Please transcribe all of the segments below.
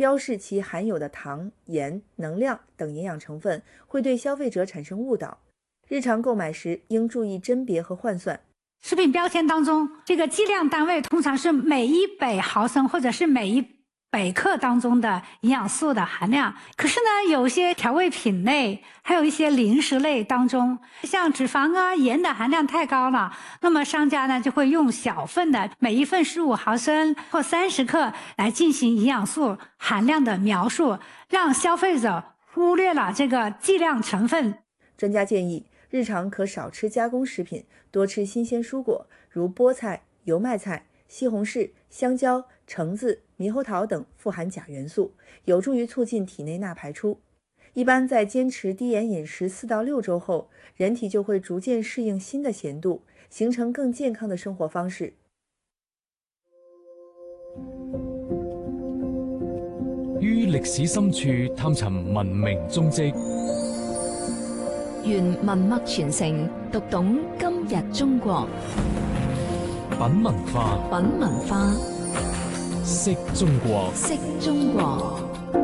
标示其含有的糖、盐、能量等营养成分，会对消费者产生误导。日常购买时应注意甄别和换算。 食品标签当中，这个计量单位通常是每100毫升或者是每100克当中的营养素的含量。可是呢，有些调味品类，还有一些零食类当中，像脂肪啊、盐的含量太高了，那么商家呢就会用小份的，每一份15毫升或30克来进行营养素含量的描述，让消费者忽略了这个计量成分。 专家建议，日常可少吃加工食品，多吃新鲜蔬果，如菠菜、油麦菜、西红柿、香蕉、橙子、猕猴桃等富含钾元素，有助于促进体内钠排出。一般在坚持低盐饮食4到6周后，人体就会逐渐适应新的咸度，形成更健康的生活方式。 於歷史深處探尋文明蹤跡， 願文脈傳承，讀懂今日中國。 品文化， 品文化， 識中國， 識中國。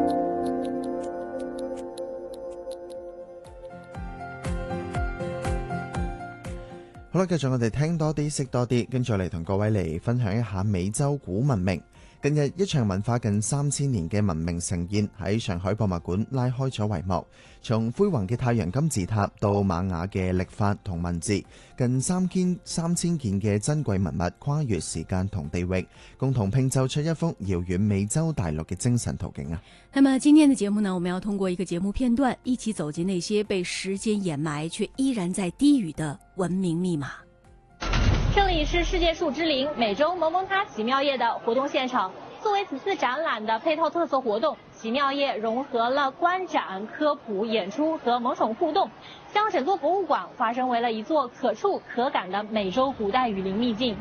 好啦，繼續我哋聽多啲，識多啲，跟住嚟同各位嚟分享一下美洲古文明。近日一場文化近3000年嘅文明盛宴喺上海博物館拉開咗帷幕，從輝煌嘅太陽金字塔到瑪雅嘅曆法同文字，近3000件嘅珍貴文物跨越時間同地域，共同拼湊出一幅遙遠美洲大陸嘅精神圖景啊！ 那麼今天的節目呢，我們要通過一個節目片段，一起走進那些被時間掩埋卻依然在低語的文明密碼。 這裡是世界樹之林美洲蒙蒙塔奇妙夜的活動現場。作為此次展覽的配套特色活動，奇妙夜融合了觀展、科普、演出和萌寵互動，將整座博物館化身為了一座可觸可感的美洲古代雨林秘境。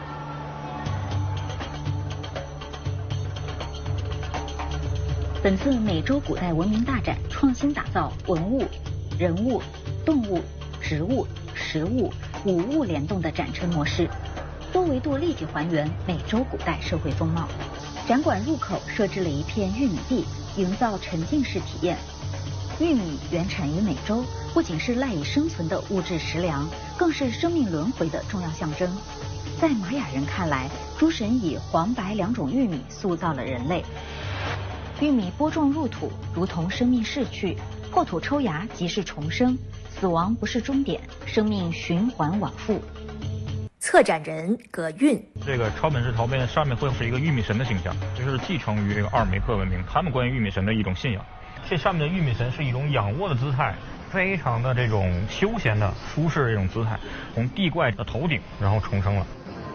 本次美洲古代文明大展創新打造文物、人物、動物、植物、食物5物聯動的展陳模式，多維度立體還原美洲古代社會風貌。展館入口設置了一片玉米地，營造沉浸式體驗。玉米原產於美洲，不僅是賴以生存的物質食糧，更是生命輪迴的重要象徵。在瑪雅人看來，諸神以黃白2種玉米塑造了人類。玉米播種入土，如同生命逝去，破土抽芽即是重生，死亡不是終點，生命循環往復。 策展人葛韻， 这个超本式陶杯上面会是一个玉米神的形象，这是继承于这个阿尔梅克文明他们关于玉米神的一种信仰。这上面的玉米神是一种仰卧的姿态，非常的这种休闲的舒适的这种姿态，从地怪的头顶然后重生了。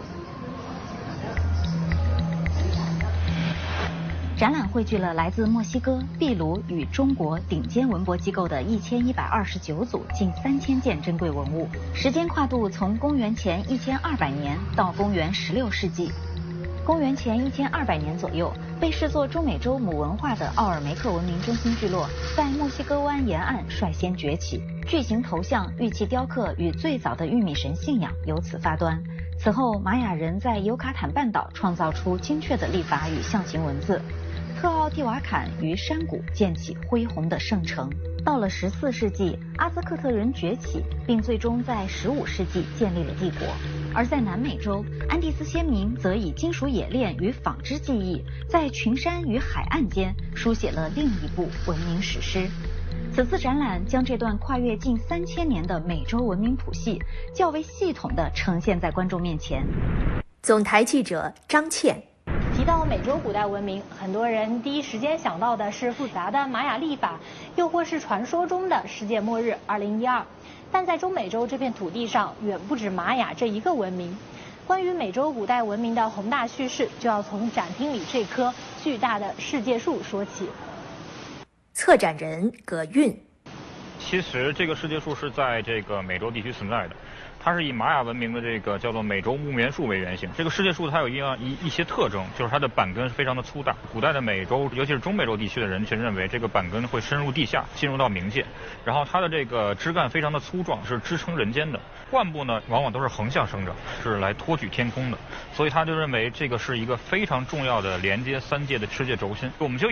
展览汇聚了来自墨西哥、秘鲁与中国顶尖文博機構的1129組近3000件珍貴文物，時間跨度從公元前1200年到公元16世紀。公元前1200年左右，被視作中美洲母文化的奧爾梅克文明中心聚落，在墨西哥灣沿岸率先崛起，巨型頭像、玉器雕刻與最早的玉米神信仰由此發端。此後，瑪雅人在尤卡坦半島創造出精確的曆法與象形文字。特奧蒂瓦坎於山谷建起恢宏的聖城。到了14世紀，阿茲克特人崛起，並最終在15世紀建立了帝國。而在南美洲，安第斯先民則以金屬冶煉與紡織技藝，在群山與海岸間書寫了另一部文明史詩。此次展覽將這段跨越近3000年的美洲文明譜系，較為系統地呈現在觀眾面前。 總台記者張倩。 提到美洲古代文明，很多人第一時間想到的是複雜的瑪雅曆法，又或是傳說中的世界末日2012。但在中美洲這片土地上，遠不止瑪雅這一個文明。關於美洲古代文明的宏大敘事，就要從展廳裡這棵巨大的世界樹說起。 策展人葛韻， 其實這個世界樹是在這個美洲地區存在的。它是以瑪雅文明的這個叫做美洲木棉樹為原型。這個世界樹它有一些特徵，就是它的板根是非常的粗大。古代的美洲，尤其是中美洲地區的人群認為這個板根會深入地下，進入到冥界。然後它的這個枝幹非常的粗壯，是支撐人間的。冠部呢，往往都是橫向生長，是來托舉天空的。所以他就認為這個是一個非常重要的連接3界的世界軸心。我們就